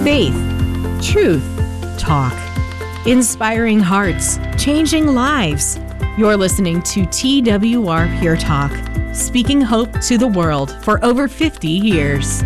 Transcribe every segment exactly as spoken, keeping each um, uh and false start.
Faith, truth, talk, inspiring hearts, changing lives. You're listening to T W R Pure Talk, speaking hope to the world for over fifty years.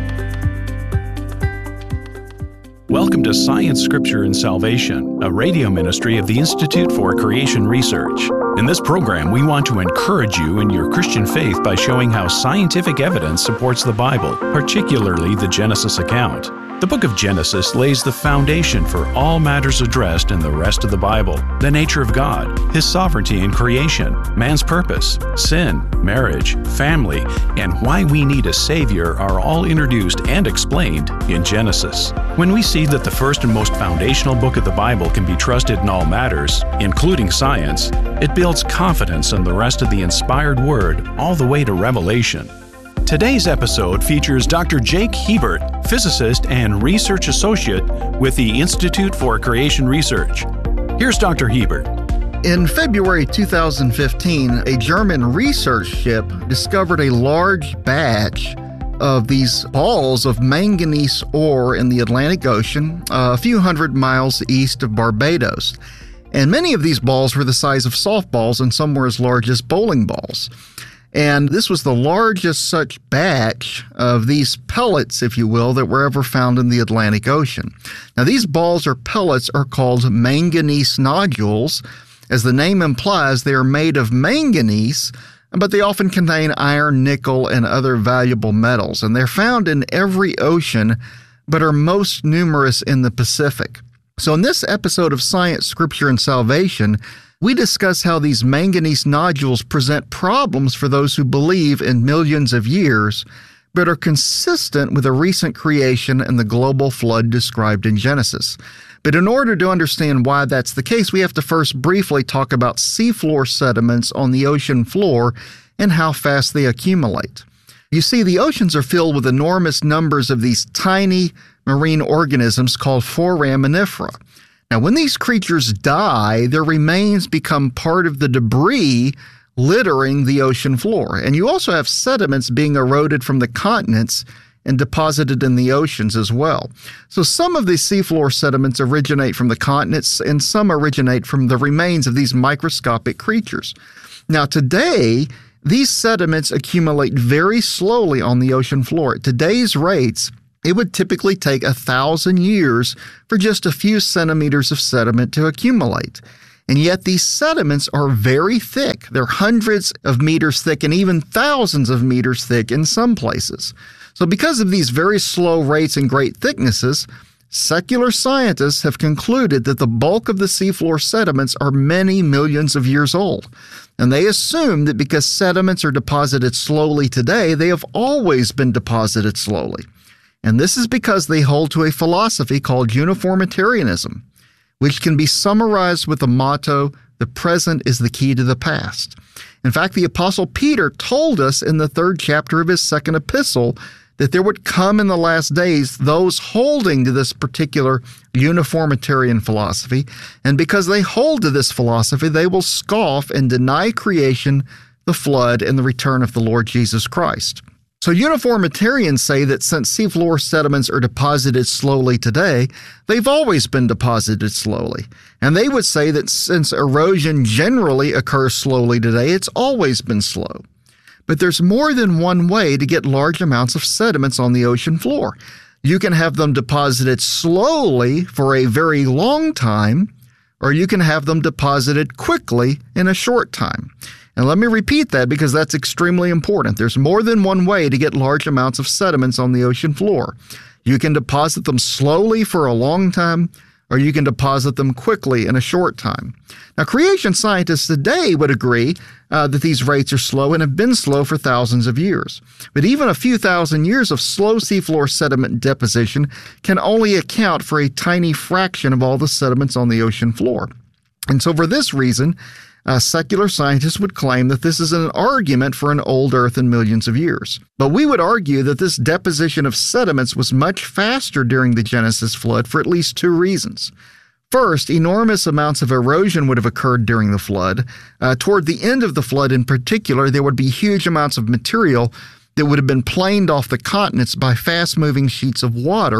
Welcome to Science, Scripture, and Salvation, a radio ministry of the Institute for Creation Research. In this program, we want to encourage you in your Christian faith by showing how scientific evidence supports the Bible, particularly the Genesis account. The book of Genesis lays the foundation for all matters addressed in the rest of the Bible: the nature of God, His sovereignty in creation, man's purpose, sin, marriage, family, and why we need a Savior are all introduced and explained in Genesis. When we see that the first and most foundational book of the Bible can be trusted in all matters, including science, it builds confidence in the rest of the inspired Word all the way to Revelation. Today's episode features Doctor Jake Hebert, physicist and research associate with the Institute for Creation Research. Here's Doctor Hebert. In February two thousand fifteen, a German research ship discovered a large batch of these balls of manganese ore in the Atlantic Ocean, uh, a few hundred miles east of Barbados. And many of these balls were the size of softballs, and some were as large as bowling balls. And this was the largest such batch of these pellets, if you will, that were ever found in the Atlantic Ocean. Now, these balls or pellets are called manganese nodules. As the name implies, they are made of manganese, but they often contain iron, nickel, and other valuable metals. And they're found in every ocean, but are most numerous in the Pacific. So in this episode of Science, Scripture, and Salvation, we discuss how these manganese nodules present problems for those who believe in millions of years, but are consistent with the recent creation and the global flood described in Genesis. But in order to understand why that's the case, we have to first briefly talk about seafloor sediments on the ocean floor and how fast they accumulate. You see, the oceans are filled with enormous numbers of these tiny marine organisms called foraminifera. Now, when these creatures die, their remains become part of the debris littering the ocean floor. And you also have sediments being eroded from the continents and deposited in the oceans as well. So some of these seafloor sediments originate from the continents, and some originate from the remains of these microscopic creatures. Now, today, these sediments accumulate very slowly on the ocean floor. At today's rates, it would typically take a thousand years for just a few centimeters of sediment to accumulate. And yet these sediments are very thick. They're hundreds of meters thick and even thousands of meters thick in some places. So because of these very slow rates and great thicknesses, secular scientists have concluded that the bulk of the seafloor sediments are many millions of years old. And they assume that because sediments are deposited slowly today, they have always been deposited slowly. And this is because they hold to a philosophy called uniformitarianism, which can be summarized with the motto, "The present is the key to the past." In fact, the Apostle Peter told us in the third chapter of his second epistle that there would come in the last days those holding to this particular uniformitarian philosophy, and because they hold to this philosophy, they will scoff and deny creation, the flood, and the return of the Lord Jesus Christ. So uniformitarians say that since seafloor sediments are deposited slowly today, they've always been deposited slowly. And they would say that since erosion generally occurs slowly today, it's always been slow. But there's more than one way to get large amounts of sediments on the ocean floor. You can have them deposited slowly for a very long time, or you can have them deposited quickly in a short time. And let me repeat that because that's extremely important. There's more than one way to get large amounts of sediments on the ocean floor. You can deposit them slowly for a long time, or you can deposit them quickly in a short time. Now, creation scientists today would agree uh, that these rates are slow and have been slow for thousands of years. But even a few thousand years of slow seafloor sediment deposition can only account for a tiny fraction of all the sediments on the ocean floor. And so for this reason, Uh, secular scientists would claim that this is an argument for an old Earth in millions of years. But we would argue that this deposition of sediments was much faster during the Genesis flood for at least two reasons. First, enormous amounts of erosion would have occurred during the flood. Uh, toward the end of the flood in particular, there would be huge amounts of material that would have been planed off the continents by fast-moving sheets of water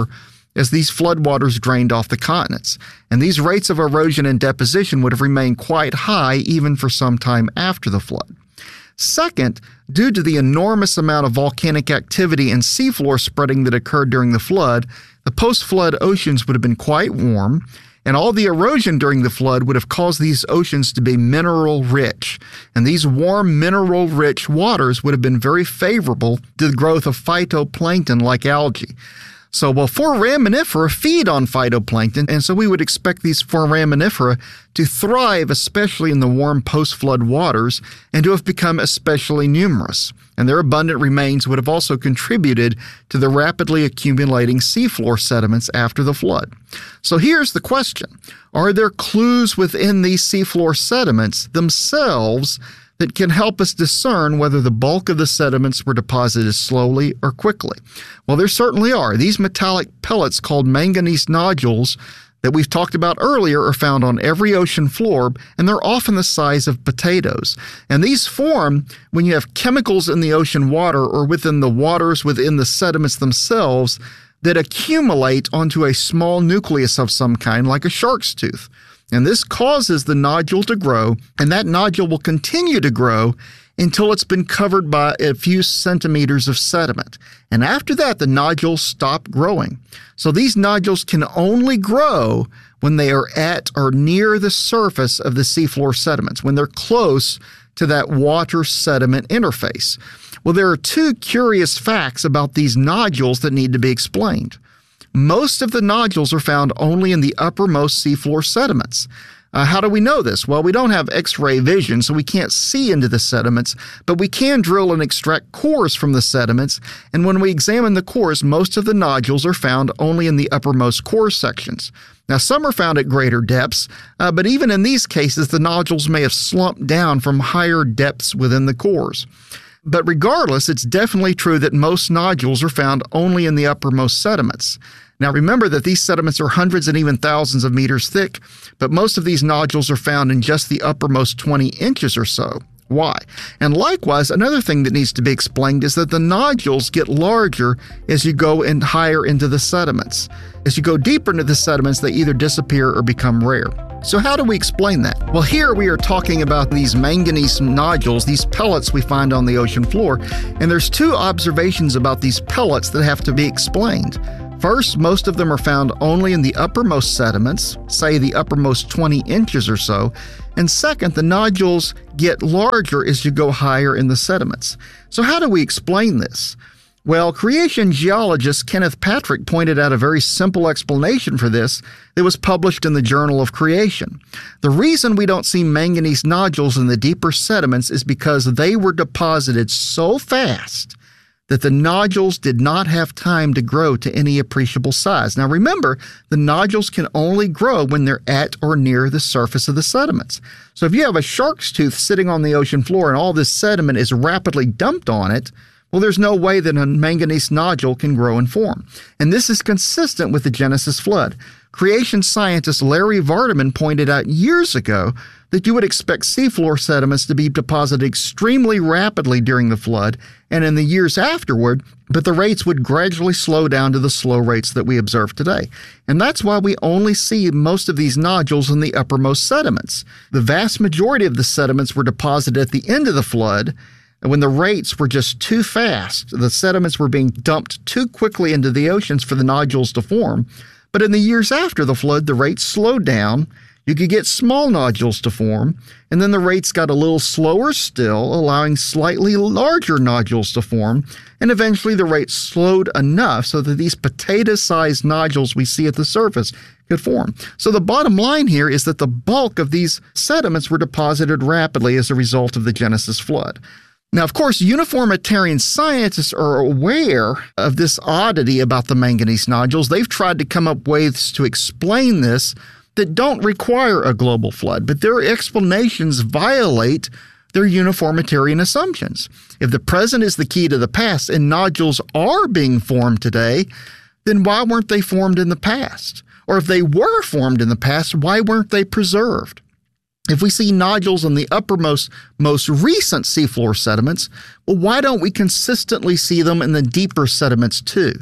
as these floodwaters drained off the continents, and these rates of erosion and deposition would have remained quite high even for some time after the flood. Second, due to the enormous amount of volcanic activity and seafloor spreading that occurred during the flood, the post-flood oceans would have been quite warm, and all the erosion during the flood would have caused these oceans to be mineral-rich. And these warm, mineral-rich waters would have been very favorable to the growth of phytoplankton like algae. So, well, foraminifera feed on phytoplankton, and so we would expect these foraminifera to thrive, especially in the warm post-flood waters, and to have become especially numerous. And their abundant remains would have also contributed to the rapidly accumulating seafloor sediments after the flood. So here's the question. Are there clues within these seafloor sediments themselves that can help us discern whether the bulk of the sediments were deposited slowly or quickly? Well, there certainly are. These metallic pellets called manganese nodules that we've talked about earlier are found on every ocean floor, and they're often the size of potatoes. And these form when you have chemicals in the ocean water or within the waters within the sediments themselves that accumulate onto a small nucleus of some kind, like a shark's tooth. And this causes the nodule to grow, and that nodule will continue to grow until it's been covered by a few centimeters of sediment. And after that, the nodules stop growing. So these nodules can only grow when they are at or near the surface of the seafloor sediments, when they're close to that water-sediment interface. Well, there are two curious facts about these nodules that need to be explained. Most of the nodules are found only in the uppermost seafloor sediments. Uh, how do we know this? Well, we don't have X-ray vision, so we can't see into the sediments, but we can drill and extract cores from the sediments, and when we examine the cores, most of the nodules are found only in the uppermost core sections. Now, some are found at greater depths, uh, but even in these cases, the nodules may have slumped down from higher depths within the cores. But regardless, it's definitely true that most nodules are found only in the uppermost sediments. Now remember that these sediments are hundreds and even thousands of meters thick, but most of these nodules are found in just the uppermost twenty inches or so. Why? And likewise, another thing that needs to be explained is that the nodules get larger as you go in higher into the sediments. As you go deeper into the sediments, they either disappear or become rare. So how do we explain that? Well, here we are talking about these manganese nodules, these pellets we find on the ocean floor, and there's two observations about these pellets that have to be explained. First, most of them are found only in the uppermost sediments, say the uppermost twenty inches or so. And second, the nodules get larger as you go higher in the sediments. So how do we explain this? Well, creation geologist Kenneth Patrick pointed out a very simple explanation for this that was published in the Journal of Creation. The reason we don't see manganese nodules in the deeper sediments is because they were deposited so fast that the nodules did not have time to grow to any appreciable size. Now remember, the nodules can only grow when they're at or near the surface of the sediments. So if you have a shark's tooth sitting on the ocean floor and all this sediment is rapidly dumped on it, well, there's no way that a manganese nodule can grow and form. And this is consistent with the Genesis flood. Creation scientist Larry Vardaman pointed out years ago that you would expect seafloor sediments to be deposited extremely rapidly during the flood and in the years afterward, but the rates would gradually slow down to the slow rates that we observe today. And that's why we only see most of these nodules in the uppermost sediments. The vast majority of the sediments were deposited at the end of the flood, and when the rates were just too fast. The sediments were being dumped too quickly into the oceans for the nodules to form. But in the years after the flood, the rates slowed down. You could get small nodules to form, and then the rates got a little slower still, allowing slightly larger nodules to form, and eventually the rates slowed enough so that these potato-sized nodules we see at the surface could form. So the bottom line here is that the bulk of these sediments were deposited rapidly as a result of the Genesis flood. Now, of course, uniformitarian scientists are aware of this oddity about the manganese nodules. They've tried to come up with ways to explain this that don't require a global flood, but their explanations violate their uniformitarian assumptions. If the present is the key to the past and nodules are being formed today, then why weren't they formed in the past? Or if they were formed in the past, why weren't they preserved? If we see nodules in the uppermost, most recent seafloor sediments, well, why don't we consistently see them in the deeper sediments too?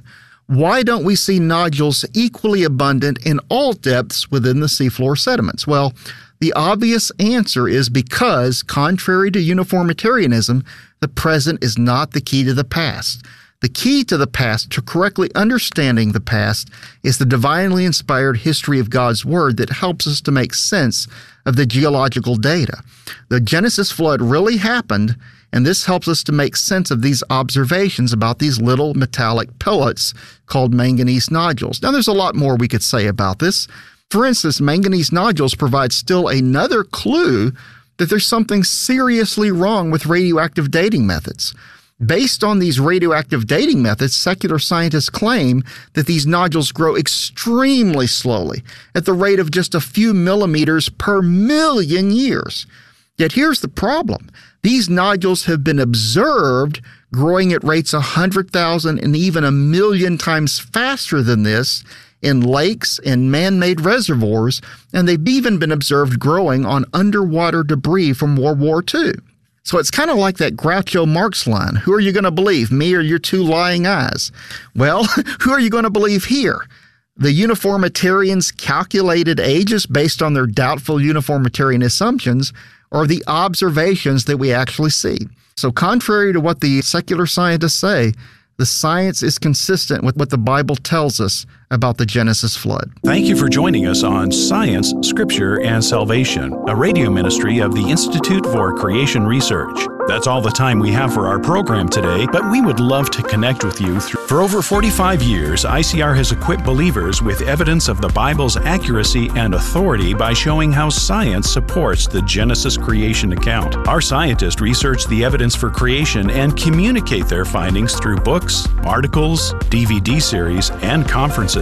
why don't we see nodules equally abundant in all depths within the seafloor sediments? Well, the obvious answer is because, contrary to uniformitarianism, the present is not the key to the past. The key to the past, to correctly understanding the past, is the divinely inspired history of God's Word that helps us to make sense of the geological data. The Genesis flood really happened, and this helps us to make sense of these observations about these little metallic pellets called manganese nodules. Now, there's a lot more we could say about this. For instance, manganese nodules provide still another clue that there's something seriously wrong with radioactive dating methods. Based on these radioactive dating methods, secular scientists claim that these nodules grow extremely slowly, at the rate of just a few millimeters per million years. Yet here's the problem. These nodules have been observed growing at rates one hundred thousand and even a million times faster than this in lakes and man-made reservoirs, and they've even been observed growing on underwater debris from World War Two. So it's kind of like that Groucho Marx line, who are you going to believe, me or your two lying eyes? Well, who are you going to believe here? The uniformitarians' calculated ages based on their doubtful uniformitarian assumptions, or the observations that we actually see? So contrary to what the secular scientists say, the science is consistent with what the Bible tells us about the Genesis flood. Thank you for joining us on Science, Scripture, and Salvation, a radio ministry of the Institute for Creation Research. That's all the time we have for our program today, but we would love to connect with you. For over forty-five years, I C R has equipped believers with evidence of the Bible's accuracy and authority by showing how science supports the Genesis creation account. Our scientists research the evidence for creation and communicate their findings through books, articles, D V D series, and conferences.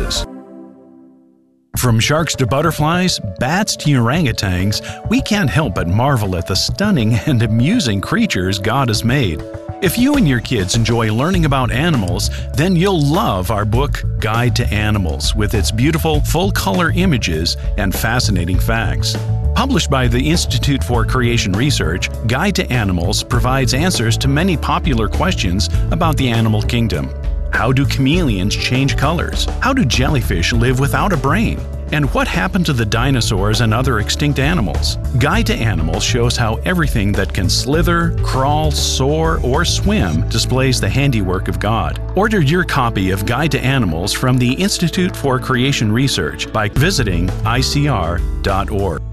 From sharks to butterflies, bats to orangutans, we can't help but marvel at the stunning and amusing creatures God has made. If you and your kids enjoy learning about animals, then you'll love our book, Guide to Animals, with its beautiful, full-color images and fascinating facts. Published by the Institute for Creation Research, Guide to Animals provides answers to many popular questions about the animal kingdom. How do chameleons change colors? How do jellyfish live without a brain? And what happened to the dinosaurs and other extinct animals? Guide to Animals shows how everything that can slither, crawl, soar, or swim displays the handiwork of God. Order your copy of Guide to Animals from the Institute for Creation Research by visiting I C R dot org.